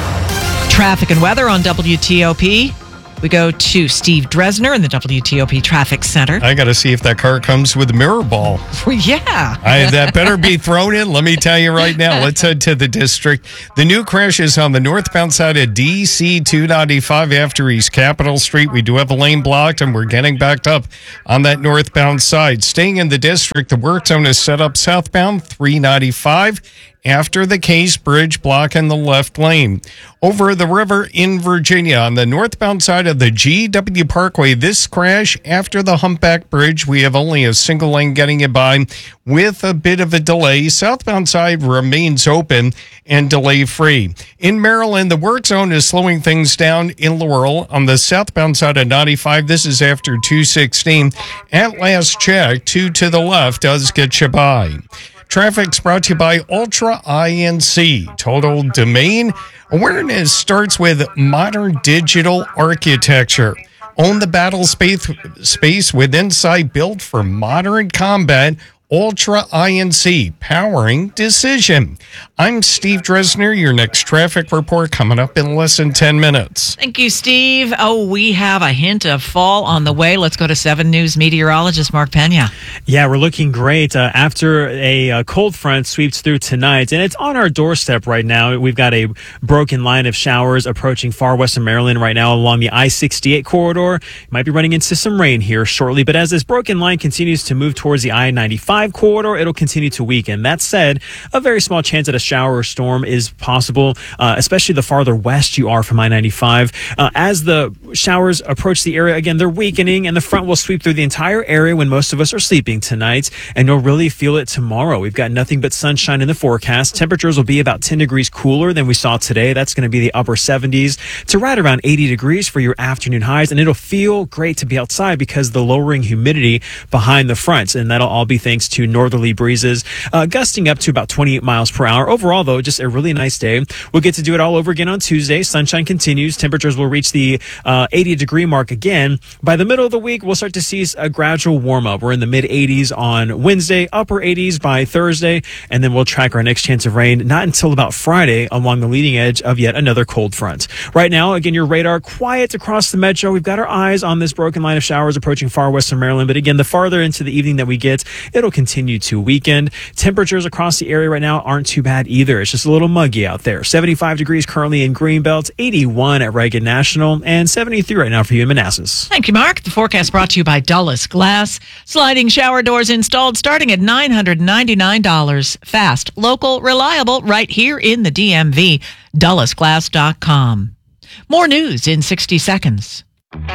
Traffic and weather on W T O P. We go to Steve Dresner in the W T O P Traffic Center. I got to see if that car comes with a mirror ball. Well, yeah. I, that better be thrown in. Let me tell you right now. Let's head to the district. The new crash is on the northbound side of D C two ninety-five after East Capitol Street. We do have a lane blocked, and we're getting backed up on that northbound side. Staying in the district, the work zone is set up southbound three ninety-five after the Case Bridge block in the left lane. Over the river in Virginia on the northbound side of the G W Parkway, this crash after the Humpback Bridge. We have only a single lane getting it by with a bit of a delay. Southbound side remains open and delay free. In Maryland, the work zone is slowing things down in Laurel on the southbound side of ninety-five. This is after two sixteen. At last check, two to the left does get you by. Traffic's brought to you by Ultra I N C. Total Domain Awareness starts with modern digital architecture. Own the battle space, space with insight built for modern combat. Ultra I N C, powering decision. I'm Steve Dresner. Your next traffic report coming up in less than ten minutes. Thank you, Steve. Oh, we have a hint of fall on the way. Let's go to seven News meteorologist Mark Pena. Yeah, we're looking great uh, after a uh, cold front sweeps through tonight, and it's on our doorstep right now. We've got a broken line of showers approaching far western Maryland right now along the I sixty-eight corridor. Might be running into some rain here shortly, but as this broken line continues to move towards the I ninety-five corridor, it'll continue to weaken. That said, a very small chance that a shower or storm is possible, uh, especially the farther west you are from I ninety-five. Uh, as the showers approach the area, again, they're weakening, and the front will sweep through the entire area when most of us are sleeping tonight, and you'll really feel it tomorrow. We've got nothing but sunshine in the forecast. Temperatures will be about ten degrees cooler than we saw today. That's going to be the upper seventies to right around eighty degrees for your afternoon highs, and it'll feel great to be outside because of the lowering humidity behind the fronts, and that'll all be thanks to northerly breezes, uh, gusting up to about twenty-eight miles per hour. Overall, though, just a really nice day. We'll get to do it all over again on Tuesday. Sunshine continues. Temperatures will reach the uh, eighty degree mark again. By the middle of the week, we'll start to see a gradual warm up. We're in the mid eighties on Wednesday, upper eighties by Thursday, and then we'll track our next chance of rain not until about Friday along the leading edge of yet another cold front. Right now, again, your radar quiet across the metro. We've got our eyes on this broken line of showers approaching far western Maryland, but again, the farther into the evening that we get, it'll continue to weaken. Temperatures across the area right now aren't too bad either. It's just a little muggy out there. seventy-five degrees currently in Greenbelt, eighty-one at Reagan National, and seventy-three right now for you in Manassas. Thank you, Mark. The forecast brought to you by Dulles Glass. Sliding shower doors installed starting at nine hundred ninety-nine dollars. Fast, local, reliable, right here in the D M V. Dulles Glass dot com. More news in sixty seconds.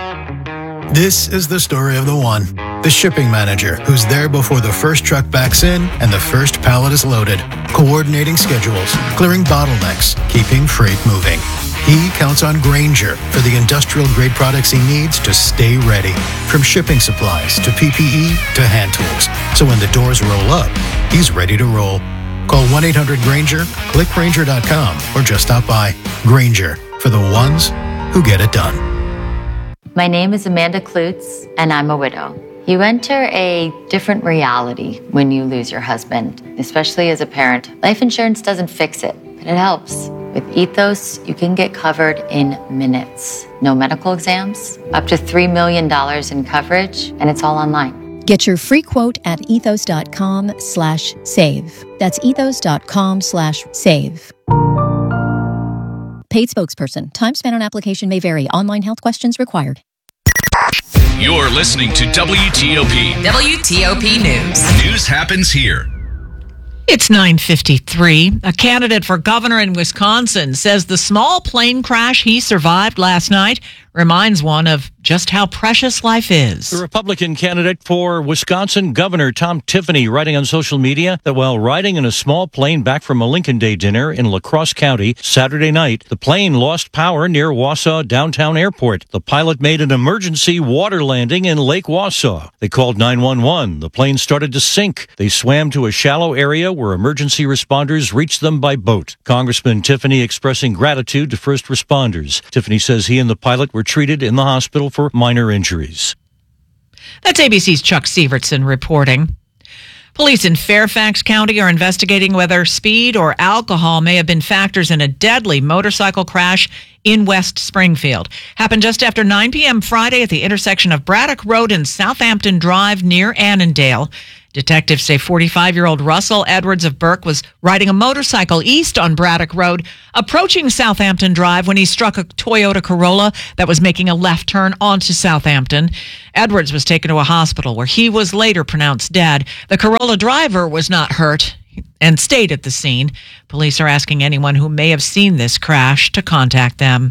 This is the story of the one, the shipping manager, who's there before the first truck backs in and the first pallet is loaded, coordinating schedules, clearing bottlenecks, keeping freight moving. He counts on Grainger for the industrial-grade products he needs to stay ready, from shipping supplies to P P E to hand tools. So when the doors roll up, he's ready to roll. Call one eight hundred Grainger, click Grainger dot com, or just stop by. Grainger, for the ones who get it done. My name is Amanda Klutz, and I'm a widow. You enter a different reality when you lose your husband, especially as a parent. Life insurance doesn't fix it, but it helps. With Ethos, you can get covered in minutes. No medical exams, up to three million dollars in coverage, and it's all online. Get your free quote at ethos dot com slash save. That's ethos dot com slash save. Paid spokesperson. Time spent on application may vary. Online health questions required. You're listening to W T O P. W T O P News. News happens here. It's nine fifty-three. A candidate for governor in Wisconsin says the small plane crash he survived last night reminds one of just how precious life is. The Republican candidate for Wisconsin Governor Tom Tiffany writing on social media that while riding in a small plane back from a Lincoln Day dinner in La Crosse County Saturday night, the plane lost power near Wausau Downtown Airport. The pilot made an emergency water landing in Lake Wausau. They called nine one one. The plane started to sink. They swam to a shallow area where emergency responders reached them by boat. Congressman Tiffany expressing gratitude to first responders. Tiffany says he and the pilot were treated in the hospital for minor injuries. That's A B C's Chuck Severtson reporting. Police in Fairfax County are investigating whether speed or alcohol may have been factors in a deadly motorcycle crash in West Springfield. Happened just after nine p.m. Friday at the intersection of Braddock Road and Southampton Drive near Annandale. Detectives say forty-five-year-old Russell Edwards of Burke was riding a motorcycle east on Braddock Road, approaching Southampton Drive when he struck a Toyota Corolla that was making a left turn onto Southampton. Edwards was taken to a hospital where he was later pronounced dead. The Corolla driver was not hurt and stayed at the scene. Police are asking anyone who may have seen this crash to contact them.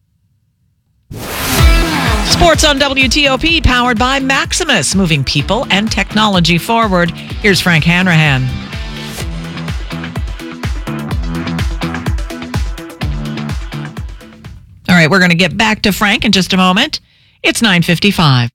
Sports on W T O P, powered by Maximus, moving people and technology forward. Here's Frank Hanrahan. All right, we're going to get back to Frank in just a moment. It's nine fifty-five.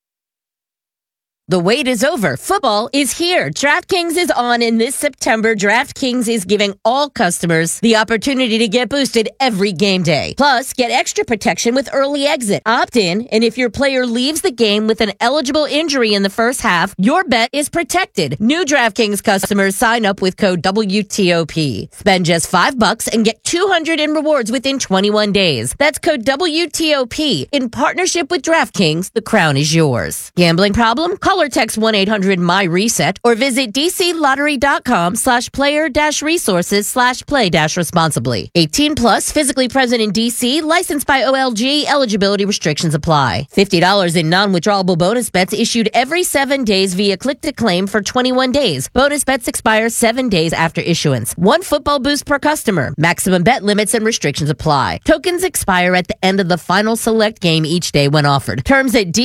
The wait is over. Football is here. DraftKings is on, and this September, DraftKings is giving all customers the opportunity to get boosted every game day. Plus, get extra protection with early exit. Opt in, and if your player leaves the game with an eligible injury in the first half, your bet is protected. New DraftKings customers sign up with code W T O P. Spend just five bucks and get two hundred in rewards within twenty-one days. That's code W T O P. In partnership with DraftKings, the crown is yours. Gambling problem? Call or text one eight hundred M Y RESET or visit dclottery.com slash player dash resources slash play dash responsibly. eighteen plus, physically present in D C, licensed by O L G, eligibility restrictions apply. fifty dollars in non-withdrawable bonus bets issued every seven days via click to claim for twenty-one days. Bonus bets expire seven days after issuance. One football boost per customer. Maximum bet limits and restrictions apply. Tokens expire at the end of the final select game each day when offered. Terms at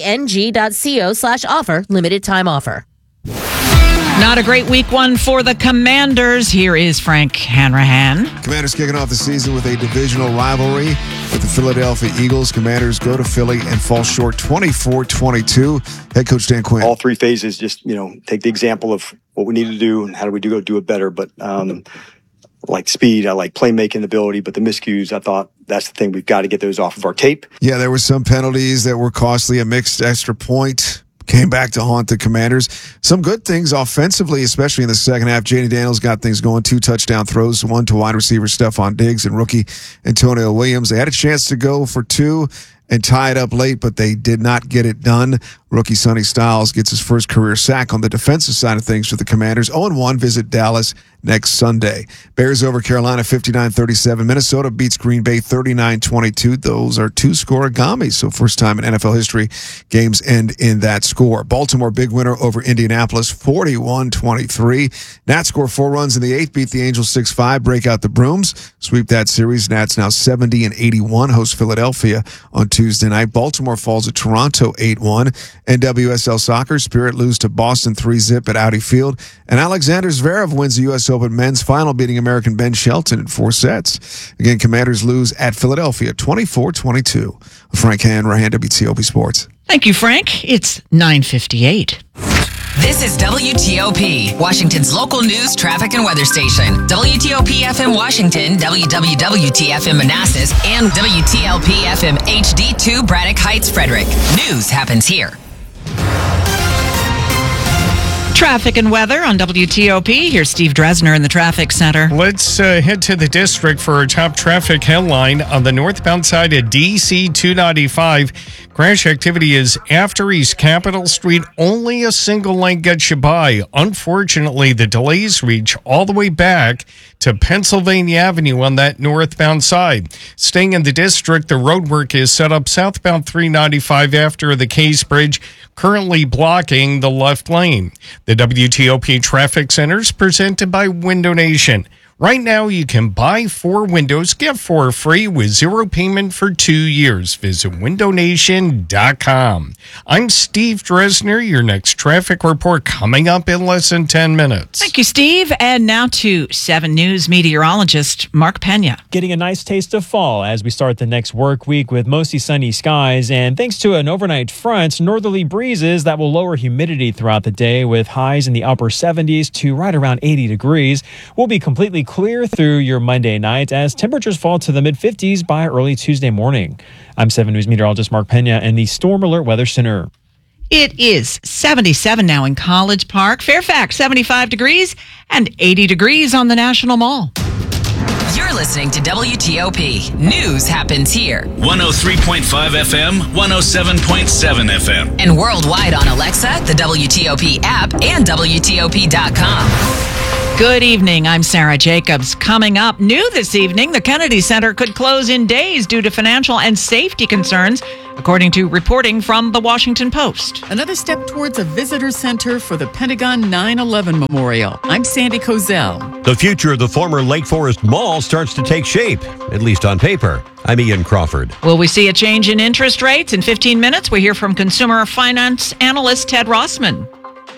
dkng.co slash offer. Limited time offer. Not a great week one for the Commanders. Here is Frank Hanrahan. Commanders kicking off the season with a divisional rivalry with the Philadelphia Eagles. Commanders go to Philly and fall short twenty-four twenty-two. Head coach Dan Quinn. All three phases, just, you know, take the example of what we need to do and how do we do go do it better. But um, like speed, I like playmaking ability, but the miscues, I thought that's the thing. We've got to get those off of our tape. Yeah, there were some penalties that were costly, a mixed extra point. Came back to haunt the Commanders. Some good things offensively, especially in the second half. J D Daniels got things going. Two touchdown throws, one to wide receiver Stephon Diggs and rookie Antonio Williams. They had a chance to go for two and tie it up late, but they did not get it done. Rookie Sonny Styles gets his first career sack on the defensive side of things for the Commanders. oh and one, visit Dallas next Sunday. Bears over Carolina fifty-nine thirty-seven. Minnesota beats Green Bay thirty-nine twenty-two. Those are two-score agamis, so first time in N F L history games end in that score. Baltimore, big winner over Indianapolis forty-one twenty-three. Nats score four runs in the eighth, beat the Angels six five, break out the brooms, sweep that series. Nats now seventy and eighty-one, host Philadelphia on Tuesday night. Baltimore falls at Toronto eight one. N W S L Soccer, Spirit lose to Boston three zip at Audi Field. And Alexander Zverev wins the U S Open men's final, beating American Ben Shelton in four sets. Again, Commanders lose at Philadelphia twenty-four twenty-two. Frank Hanrahan, W T O P Sports. Thank you, Frank. It's nine fifty-eight. This is W T O P, Washington's local news, traffic, and weather station. W T O P F M Washington, W W W T F M Manassas, and W T L P F M H D two Braddock Heights, Frederick. News happens here. Traffic and weather on W T O P. Here's Steve Dresner in the traffic center. Let's uh, head to the district for a top traffic headline on the northbound side of D C two ninety-five. Crash activity is after East Capitol Street. Only a single lane gets you by. Unfortunately, the delays reach all the way back to Pennsylvania Avenue on that northbound side. Staying in the district, the roadwork is set up southbound three ninety-five after the Case Bridge, currently blocking the left lane. The W T O P Traffic Center is presented by Window Nation. Right now, you can buy four windows, get four free with zero payment for two years. Visit window nation dot com. I'm Steve Dresner. Your next traffic report coming up in less than ten minutes. Thank you, Steve. And now to seven News meteorologist Mark Pena. Getting a nice taste of fall as we start the next work week with mostly sunny skies. And thanks to an overnight front, northerly breezes that will lower humidity throughout the day with highs in the upper seventies to right around eighty degrees. We'll be completely clear through your Monday night as temperatures fall to the mid-fifties by early Tuesday morning. I'm seven News meteorologist Mark Pena in the Storm Alert Weather Center. It is seventy-seven now in College Park, Fairfax seventy-five degrees, and eighty degrees on the National Mall. You're listening to W T O P. News happens here. one oh three point five F M, one oh seven point seven F M. And worldwide on Alexa, the W T O P app, and W T O P dot com. Good evening. I'm Sarah Jacobs. Coming up, new this evening, the Kennedy Center could close in days due to financial and safety concerns, according to reporting from the Washington Post. Another step towards a visitor center for the Pentagon nine eleven Memorial. I'm Sandy Kozel. The future of the former Lake Forest Mall starts to take shape, at least on paper. I'm Ian Crawford. Will we see a change in interest rates? In fifteen minutes, we hear from consumer finance analyst Ted Rossman.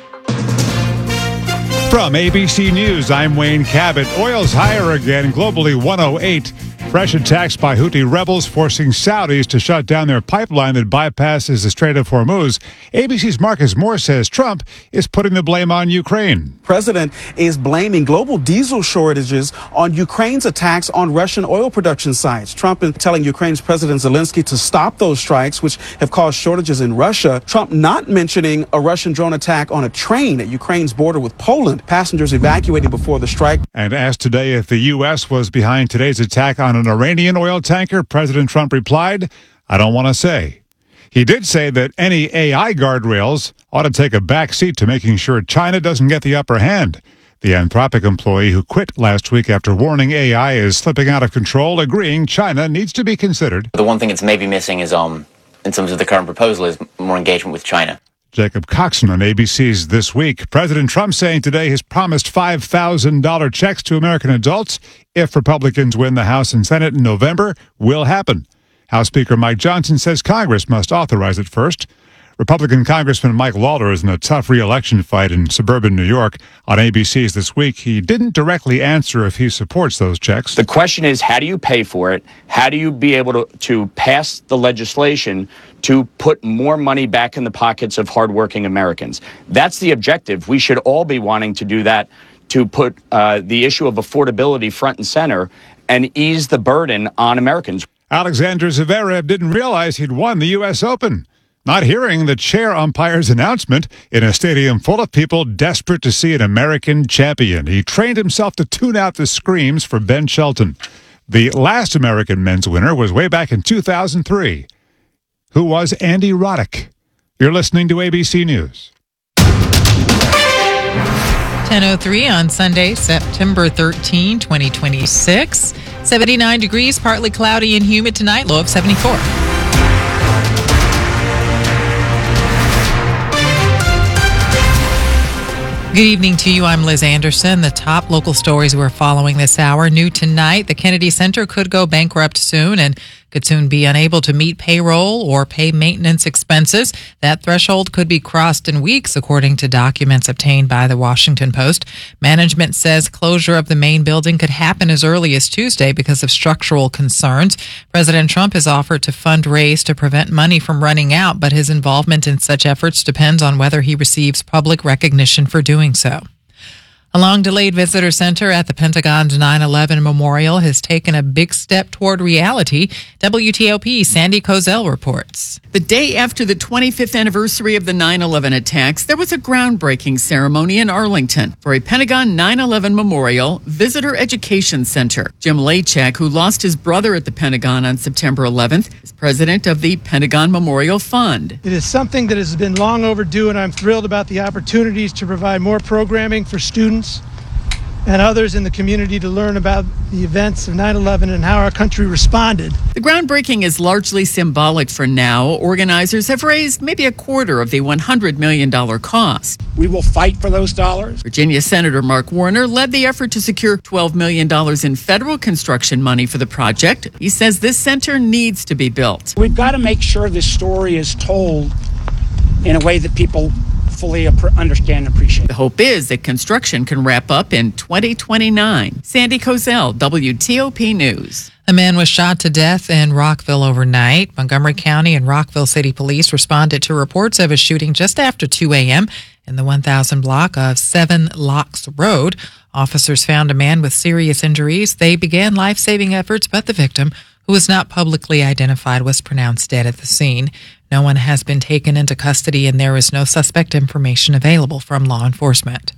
From A B C News, I'm Wayne Cabot. Oil's higher again, globally one oh eight. Fresh attacks by Houthi rebels forcing Saudis to shut down their pipeline that bypasses the Strait of Hormuz. A B C's Marcus Moore says Trump is putting the blame on Ukraine. President is blaming global diesel shortages on Ukraine's attacks on Russian oil production sites. Trump is telling Ukraine's President Zelensky to stop those strikes, which have caused shortages in Russia. Trump not mentioning a Russian drone attack on a train at Ukraine's border with Poland. Passengers evacuating before the strike. And asked today if the U S was behind today's attack on an Iranian oil tanker, President Trump replied, I don't want to say. He did say that any A I guardrails ought to take a back seat to making sure China doesn't get the upper hand. The Anthropic employee who quit last week after warning A I is slipping out of control, agreeing China needs to be considered. The one thing it's maybe missing is, um, in terms of the current proposal, is more engagement with China. Jacob Coxon on A B C's This Week. President Trump saying today he's promised five thousand dollars checks to American adults if Republicans win the House and Senate in November. Will happen. House Speaker Mike Johnson says Congress must authorize it first. Republican Congressman Mike Lawler is in a tough re-election fight in suburban New York. On A B C's This Week, he didn't directly answer if he supports those checks. The question is, how do you pay for it? How do you be able to, to pass the legislation to put more money back in the pockets of hardworking Americans? That's the objective. We should all be wanting to do that, to put uh, the issue of affordability front and center and ease the burden on Americans. Alexander Zverev didn't realize he'd won the U S Open. Not hearing the chair umpire's announcement in a stadium full of people desperate to see an American champion. He trained himself to tune out the screams for Ben Shelton. The last American men's winner was way back in two thousand three. Who was Andy Roddick? You're listening to A B C News. ten oh three on Sunday, September thirteenth, twenty twenty-six. seventy-nine degrees, partly cloudy and humid tonight, low of seventy-four. Good evening to you. I'm Liz Anderson. The top local stories we're following this hour. New tonight, the Kennedy Center could go bankrupt soon and could soon be unable to meet payroll or pay maintenance expenses. That threshold could be crossed in weeks, according to documents obtained by the Washington Post. Management says closure of the main building could happen as early as Tuesday because of structural concerns. President Trump has offered to fundraise to prevent money from running out, but his involvement in such efforts depends on whether he receives public recognition for doing so. A long-delayed visitor center at the Pentagon's nine eleven Memorial has taken a big step toward reality. W T O P Sandy Kozel reports. The day after the twenty-fifth anniversary of the nine eleven attacks, there was a groundbreaking ceremony in Arlington for a Pentagon nine eleven Memorial Visitor Education Center. Jim Lachak, who lost his brother at the Pentagon on September eleventh, is president of the Pentagon Memorial Fund. It is something that has been long overdue, and I'm thrilled about the opportunities to provide more programming for students and others in the community to learn about the events of nine eleven and how our country responded. The groundbreaking is largely symbolic for now. Organizers have raised maybe a quarter of the one hundred million dollars cost. We will fight for those dollars. Virginia Senator Mark Warner led the effort to secure twelve million dollars in federal construction money for the project. He says this center needs to be built. We've got to make sure this story is told in a way that people fully understand and appreciate. The hope is that construction can wrap up in twenty twenty-nine. Sandy Kozel, W T O P News. A man was shot to death in Rockville overnight. Montgomery County and Rockville City Police responded to reports of a shooting just after two a.m. in the one thousand block of Seven Locks Road. Officers found a man with serious injuries. They began life-saving efforts, but the victim, who was not publicly identified, was pronounced dead at the scene. No one has been taken into custody, and there is no suspect information available from law enforcement.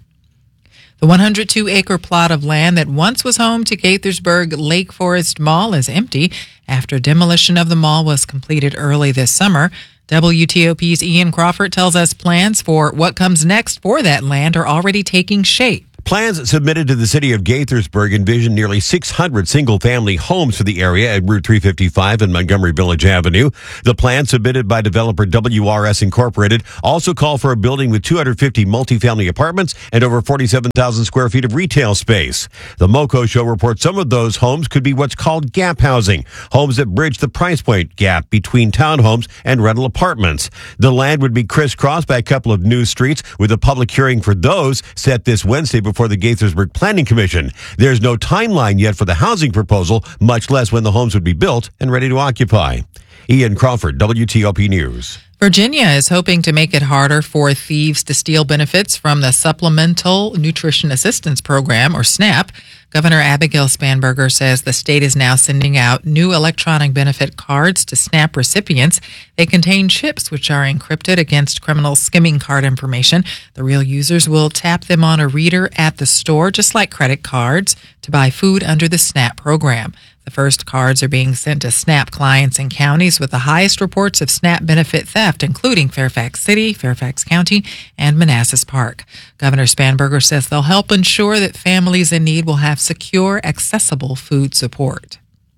The one hundred two acre plot of land that once was home to Gaithersburg Lake Forest Mall is empty after demolition of the mall was completed early this summer. W T O P's Ian Crawford tells us plans for what comes next for that land are already taking shape. Plans submitted to the city of Gaithersburg envision nearly six hundred single-family homes for the area at Route three fifty-five and Montgomery Village Avenue. The plan submitted by developer W R S Incorporated also call for a building with two hundred fifty multifamily apartments and over forty-seven thousand square feet of retail space. The MoCo show reports some of those homes could be what's called gap housing, homes that bridge the price point gap between townhomes and rental apartments. The land would be crisscrossed by a couple of new streets, with a public hearing for those set this Wednesday before the Gaithersburg Planning Commission. There's no timeline yet for the housing proposal, much less when the homes would be built and ready to occupy. Ian Crawford, W T O P News. Virginia is hoping to make it harder for thieves to steal benefits from the Supplemental Nutrition Assistance Program, or SNAP. Governor Abigail Spanberger says the state is now sending out new electronic benefit cards to SNAP recipients. They contain chips which are encrypted against criminals skimming card information. The real users will tap them on a reader at the store, just like credit cards, to buy food under the SNAP program. The first cards are being sent to SNAP clients in counties with the highest reports of SNAP benefit theft, including Fairfax City, Fairfax County, and Manassas Park. Governor Spanberger says they'll help ensure that families in need will have secure, accessible food support.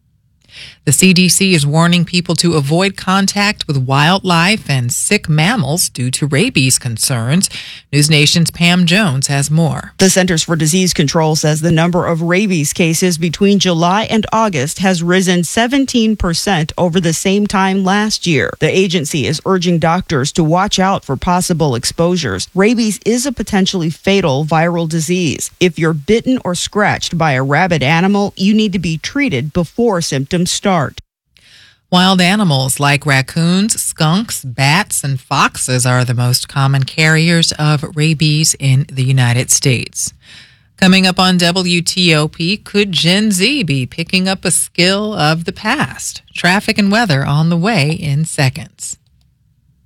The C D C is warning people to avoid contact with wildlife and sick mammals due to rabies concerns. News Nation's Pam Jones has more. The Centers for Disease Control says the number of rabies cases between July and August has risen seventeen percent over the same time last year. The agency is urging doctors to watch out for possible exposures. Rabies is a potentially fatal viral disease. If you're bitten or scratched by a rabid animal, you need to be treated before symptoms start. Wild animals like raccoons, skunks, bats, and foxes are the most common carriers of rabies in the United States. Coming up on W T O P, could Gen Z be picking up a skill of the past? Traffic and weather on the way in seconds.